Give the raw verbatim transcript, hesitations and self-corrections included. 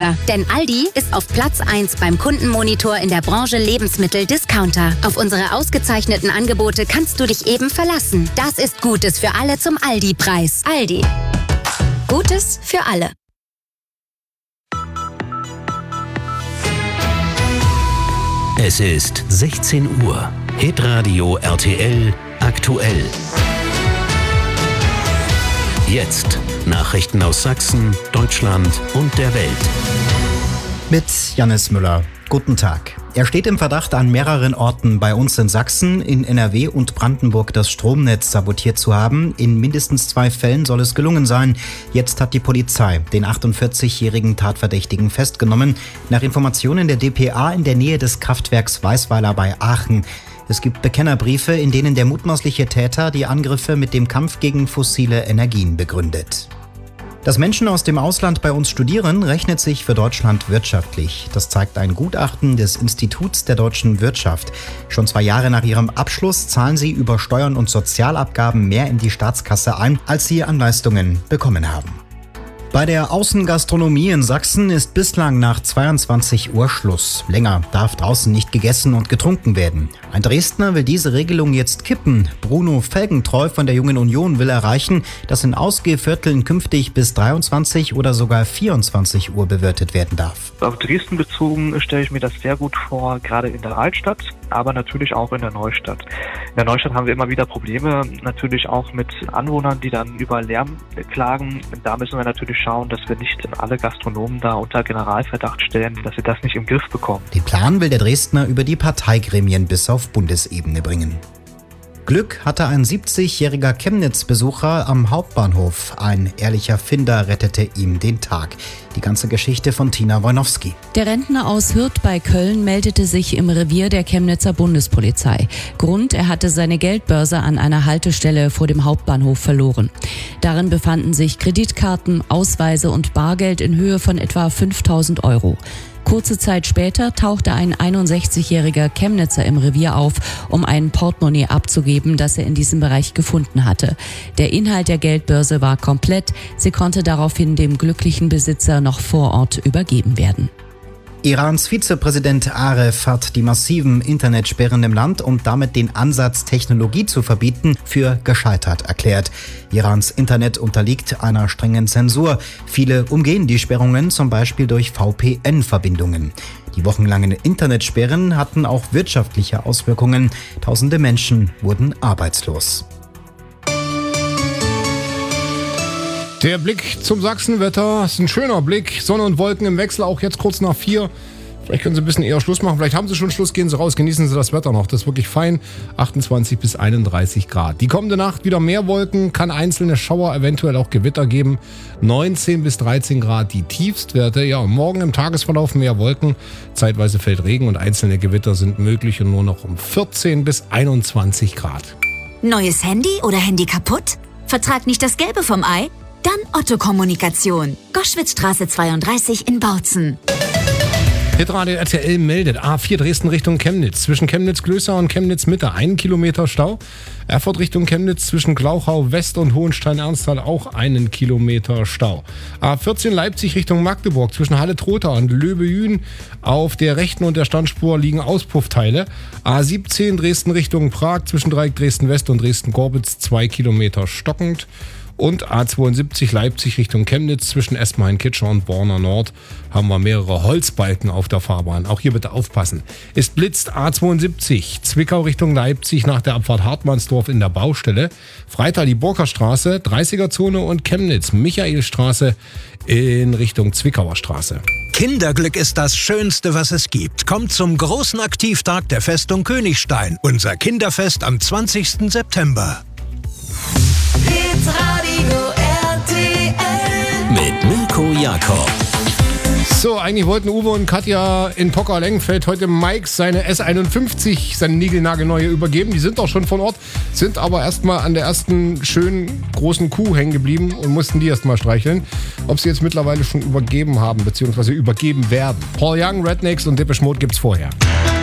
Discounter. Denn Aldi ist auf Platz eins beim Kundenmonitor in der Branche Lebensmittel-Discounter. Auf unsere ausgezeichneten Angebote kannst du dich eben verlassen. Das ist Gutes für alle zum Aldi-Preis. Aldi. Gutes für alle. Es ist sechzehn Uhr. Hitradio R T L aktuell. Jetzt Nachrichten aus Sachsen, Deutschland und der Welt. Mit Jannis Müller. Guten Tag. Er steht im Verdacht, an mehreren Orten bei uns in Sachsen, in N R W und Brandenburg das Stromnetz sabotiert zu haben. In mindestens zwei Fällen soll es gelungen sein. Jetzt hat die Polizei den achtundvierzigjährigen Tatverdächtigen festgenommen. Nach Informationen der D P A in der Nähe des Kraftwerks Weißweiler bei Aachen. Es gibt Bekennerbriefe, in denen der mutmaßliche Täter die Angriffe mit dem Kampf gegen fossile Energien begründet. Dass Menschen aus dem Ausland bei uns studieren, rechnet sich für Deutschland wirtschaftlich. Das zeigt ein Gutachten des Instituts der deutschen Wirtschaft. Schon zwei Jahre nach ihrem Abschluss zahlen sie über Steuern und Sozialabgaben mehr in die Staatskasse ein, als sie an Leistungen bekommen haben. Bei der Außengastronomie in Sachsen ist bislang nach zweiundzwanzig Uhr Schluss. Länger darf draußen nicht gegessen und getrunken werden. Ein Dresdner will diese Regelung jetzt kippen. Bruno Felgentreu von der Jungen Union will erreichen, dass in Ausgehvierteln künftig bis dreiundzwanzig oder sogar vierundzwanzig Uhr bewirtet werden darf. Auf Dresden bezogen stelle ich mir das sehr gut vor, gerade in der Altstadt, aber natürlich auch in der Neustadt. In der Neustadt haben wir immer wieder Probleme, natürlich auch mit Anwohnern, die dann über Lärm klagen. Da müssen wir natürlich schauen, dass wir nicht alle Gastronomen da unter Generalverdacht stellen, dass wir das nicht im Griff bekommen. Den Plan will der Dresdner über die Parteigremien bis auf Bundesebene bringen. Glück hatte ein siebzigjähriger Chemnitz-Besucher am Hauptbahnhof. Ein ehrlicher Finder rettete ihm den Tag. Die ganze Geschichte von Tina Wojnowski. Der Rentner aus Hürth bei Köln meldete sich im Revier der Chemnitzer Bundespolizei. Grund, er hatte seine Geldbörse an einer Haltestelle vor dem Hauptbahnhof verloren. Darin befanden sich Kreditkarten, Ausweise und Bargeld in Höhe von etwa fünftausend Euro. Kurze Zeit später tauchte ein einundsechzigjähriger Chemnitzer im Revier auf, um ein Portemonnaie abzugeben, das er in diesem Bereich gefunden hatte. Der Inhalt der Geldbörse war komplett. Sie konnte daraufhin dem glücklichen Besitzer noch vor Ort übergeben werden. Irans Vizepräsident Aref hat die massiven Internetsperren im Land und damit den Ansatz, Technologie zu verbieten, für gescheitert erklärt. Irans Internet unterliegt einer strengen Zensur. Viele umgehen die Sperrungen, zum Beispiel durch V P N-Verbindungen. Die wochenlangen Internetsperren hatten auch wirtschaftliche Auswirkungen. Tausende Menschen wurden arbeitslos. Der Blick zum Sachsenwetter ist ein schöner Blick. Sonne und Wolken im Wechsel, auch jetzt kurz nach vier. Vielleicht können Sie ein bisschen eher Schluss machen. Vielleicht haben Sie schon Schluss, gehen Sie raus, genießen Sie das Wetter noch. Das ist wirklich fein. achtundzwanzig bis einunddreißig Grad. Die kommende Nacht wieder mehr Wolken, kann einzelne Schauer, eventuell auch Gewitter geben. neunzehn bis dreizehn Grad die Tiefstwerte. Ja, morgen im Tagesverlauf mehr Wolken. Zeitweise fällt Regen und einzelne Gewitter sind möglich und nur noch um vierzehn bis einundzwanzig Grad. Neues Handy oder Handy kaputt? Vertrag nicht das Gelbe vom Ei? Dann Otto Kommunikation. Goschwitzstraße zweiunddreißig in Bautzen. Hitradio R T L meldet A vier Dresden Richtung Chemnitz. Zwischen Chemnitz-Glößau und Chemnitz-Mitte einen Kilometer Stau. Erfurt Richtung Chemnitz zwischen Glauchau West und Hohenstein-Ernsthal auch einen Kilometer Stau. A vierzehn Leipzig Richtung Magdeburg zwischen Halle-Trotha und Löbejün. Auf der rechten und der Standspur liegen Auspuffteile. A siebzehn Dresden Richtung Prag zwischen Dreieck Dresden West und Dresden-Gorbitz zwei Kilometer stockend. Und A zweiundsiebzig Leipzig Richtung Chemnitz zwischen Esmain-Kitscher und Borna Nord haben wir mehrere Holzbalken auf der Fahrbahn. Auch hier bitte aufpassen. Es blitzt A zweiundsiebzig Zwickau Richtung Leipzig nach der Abfahrt Hartmannsdorf in der Baustelle. Freital die Burgerstraße, dreißiger-Zone und Chemnitz Michaelstraße in Richtung Zwickauer Straße. Kinderglück ist das Schönste, was es gibt. Kommt zum großen Aktivtag der Festung Königstein. Unser Kinderfest am zwanzigsten September. Hitradio R T L mit Mirko Jakob. So, eigentlich wollten Uwe und Katja in Pocker-Lengenfeld heute Mike seine S einundfünfzig, seine niegelnagelneue übergeben. Die sind auch schon von Ort, sind aber erstmal an der ersten schönen großen Kuh hängen geblieben und mussten die erstmal streicheln. Ob sie jetzt mittlerweile schon übergeben haben, beziehungsweise übergeben werden. Paul Young, Rednecks und Depeche Mode gibt's vorher.